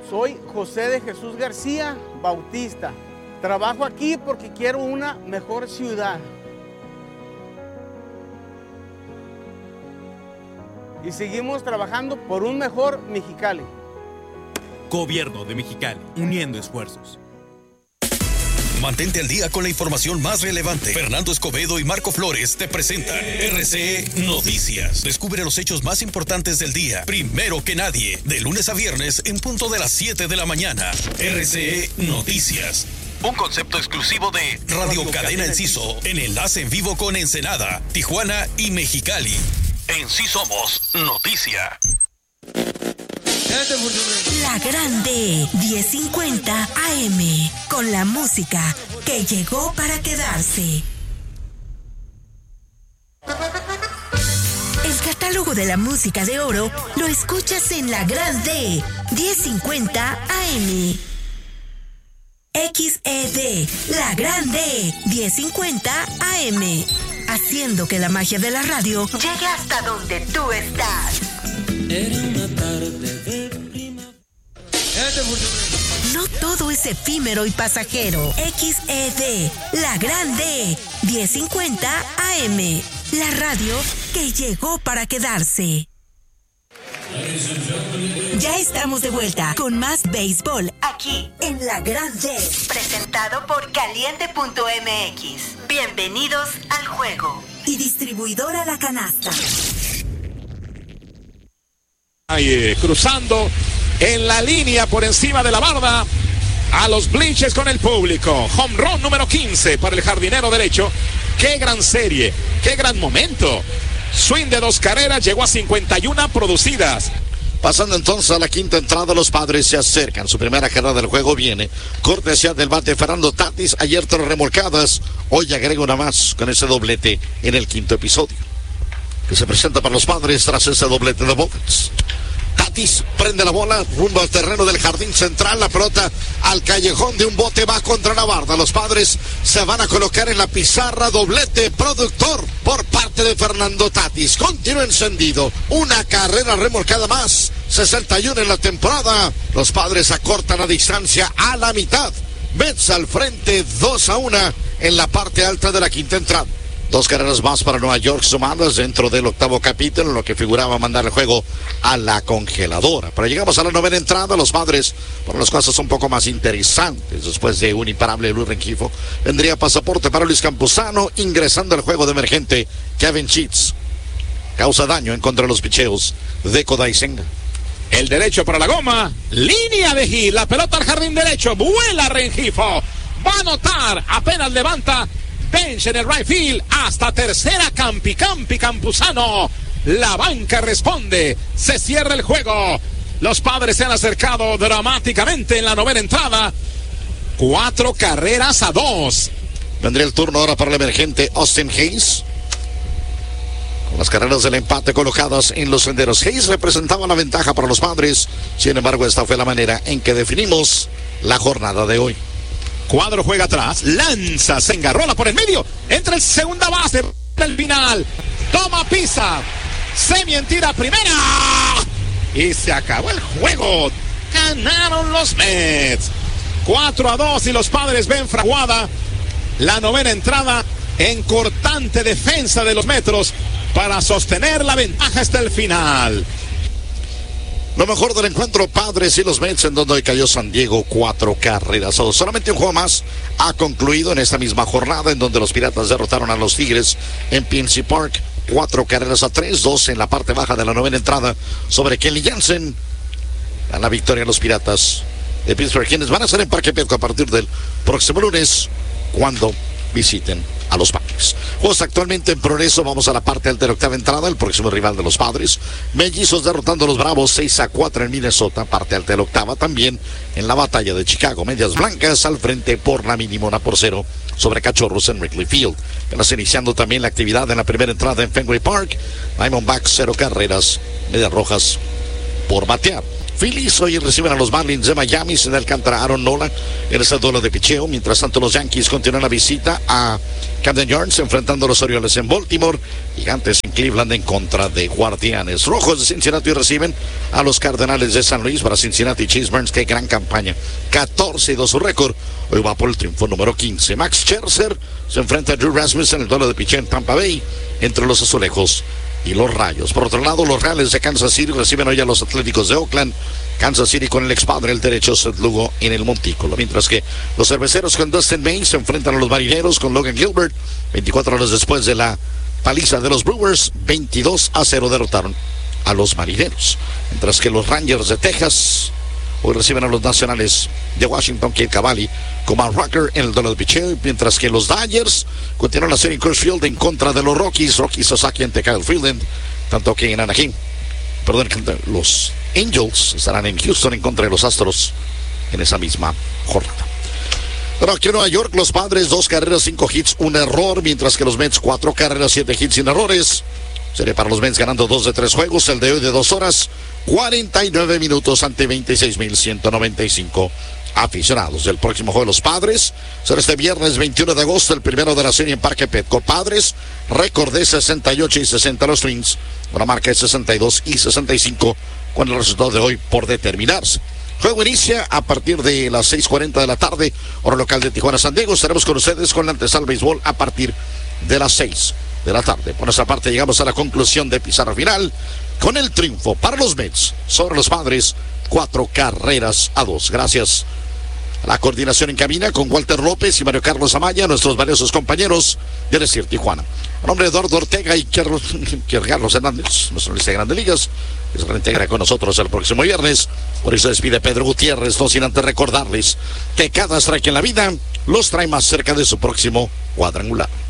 Soy José de Jesús García Bautista. Trabajo aquí porque quiero una mejor ciudad. Y seguimos trabajando por un mejor Mexicali. Gobierno de Mexicali, uniendo esfuerzos. Mantente al día con la información más relevante. Fernando Escobedo y Marco Flores te presentan RCE Noticias. Descubre los hechos más importantes del día, primero que nadie, de lunes a viernes en punto de las 7 de la mañana. RCE Noticias. Un concepto exclusivo de Radio Cadena Enciso, en enlace en vivo con Ensenada, Tijuana y Mexicali. En Sí Somos Noticia. La Grande 1050 AM, con la música que llegó para quedarse. El catálogo de la música de oro lo escuchas en La Grande 1050 AM. XED, La Grande 1050 AM, haciendo que la magia de la radio llegue hasta donde tú estás. Era una tarde de primavera. No todo es efímero y pasajero. XED, La Grande 1050 AM, la radio que llegó para quedarse. Ya estamos de vuelta con más béisbol aquí en La Grande, presentado por Caliente.mx. Bienvenidos al juego. Y distribuidora La Canasta. Cruzando en la línea por encima de la barda a los bleachers con el público. Home run número 15 para el jardinero derecho. Qué gran serie, qué gran momento. Swing de 2 carreras, llegó a 51 producidas. Pasando entonces a la quinta entrada, los Padres se acercan. Su primera carrera del juego viene cortesía del bate Fernando Tatis. Ayer 3 remolcadas, hoy agrega una más con ese doblete en el quinto episodio, que se presenta para los Padres tras ese doblete de Bogans. Tatis prende la bola rumbo al terreno del jardín central. La pelota al callejón de un bote va contra la barda. Los Padres se van a colocar en la pizarra. Doblete productor por parte de Fernando Tatis. Continúa encendido. Una carrera remolcada más. 61 en la temporada. Los Padres acortan la distancia a la mitad. Mets al frente 2-1 en la parte alta de la quinta entrada. 2 carreras más para Nueva York sumadas dentro del octavo capítulo, lo que figuraba mandar el juego a la congeladora. Pero llegamos a la novena entrada. Los Padres, por las cosas un poco más interesantes, después de un imparable Luis Rengifo, vendría pasaporte para Luis Campuzano, ingresando al juego de emergente Kevin Sheets. Causa daño en contra de los picheos de Kodai Senga. El derecho para la goma, línea de hit, la pelota al jardín derecho, vuela Rengifo, va a anotar, apenas levanta bench en el right field, hasta tercera Campuzano. La banca responde, se cierra el juego. Los Padres se han acercado dramáticamente en la novena entrada. 4 carreras a 2. Vendría el turno ahora para el emergente Austin Hayes, con las carreras del empate colocadas en los senderos. Hayes representaba la ventaja para los Padres. Sin embargo, esta fue la manera en que definimos la jornada de hoy. Cuadro juega atrás, lanza, se engarrola por el medio, entra el segunda base, el final, toma pisa, semi en tira primera, y se acabó el juego. Ganaron los Mets 4-2 y los Padres ven fraguada la novena entrada en cortante defensa de los Metros para sostener la ventaja hasta el final. Lo mejor del encuentro, Padres y los Mets, en donde hoy cayó San Diego 4 carreras a 2. Solamente un juego más ha concluido en esta misma jornada, en donde los Piratas derrotaron a los Tigres en PNC Park 4 carreras a 3, 2 en la parte baja de la novena entrada sobre Kenley Jansen. A la victoria de los Piratas de Pittsburgh, quienes van a ser en Parque Petco a partir del próximo lunes, cuando visiten a los Padres. Juegos actualmente en progreso. Vamos a la parte alta de la octava entrada. El próximo rival de los Padres, Mellizos, derrotando a los Bravos 6-4 en Minnesota. Parte alta de la octava también en la batalla de Chicago. Medias Blancas al frente por la mínima 1-0 sobre Cachorros en Wrigley Field. Apenas iniciando también la actividad en la primera entrada en Fenway Park. Diamondbacks 0 carreras. Medias Rojas por batear. Phillies hoy reciben a los Marlins de Miami sin Alcántara, Aaron Nola en este duelo de picheo. Mientras tanto, los Yankees continúan la visita a Camden Yards enfrentando a los Orioles en Baltimore. Gigantes en Cleveland en contra de Guardianes. Rojos de Cincinnati reciben a los Cardenales de San Luis. Para Cincinnati, Chase Burns, qué gran campaña. 14-2 su récord. Hoy va por el triunfo número 15. Max Scherzer se enfrenta a Drew Rasmussen en el duelo de picheo en Tampa Bay entre los Azulejos y los Rayos. Por otro lado, los Reales de Kansas City reciben hoy a los Atléticos de Oakland. Kansas City con el expadre, el derecho Seth Lugo en el montículo. Mientras que los Cerveceros con Dustin May se enfrentan a los Marineros con Logan Gilbert. 24 horas después de la paliza de los Brewers, 22-0 derrotaron a los Marineros. Mientras que los Rangers de Texas hoy reciben a los Nacionales de Washington, Cade Cavalli con Matt Rucker en el duelo de picheo, mientras que los Dodgers continúan la serie en Coors Field en contra de los Rockies. Rocky Sasaki ante Kyle Freeland, tanto que en Anaheim, los Angels estarán en Houston en contra de los Astros en esa misma jornada. Pero aquí en Nueva York, los Padres 2 carreras, 5 hits, 1 error, mientras que los Mets 4 carreras, 7 hits sin errores. Serie para los Mets ganando 2 de 3 juegos, el de hoy de 2 horas 49 minutos ante 26,195 aficionados. El próximo juego de los Padres será este viernes 21 de agosto, el primero de la serie en Parque Petco. Padres, récord de 68 y 60 los Twins, una marca de 62 y 65 con el resultado de hoy por determinarse. Juego inicia a partir de las 6:40 de la tarde, hora local de Tijuana, San Diego. Estaremos con ustedes con la antesala béisbol a partir de las 6 de la tarde. Por nuestra parte llegamos a la conclusión de pizarra final con el triunfo para los Mets sobre los Padres, 4-2. Gracias a la coordinación en cabina con Walter López y Mario Carlos Amaya, nuestros valiosos compañeros de Decir Tijuana. A nombre de Eduardo Ortega y Carlos Hernández, nuestro lista de Grandes Ligas, que se reintegra con nosotros el próximo viernes. Por eso despide Pedro Gutiérrez, no sin antes recordarles que cada strike en la vida los trae más cerca de su próximo cuadrangular.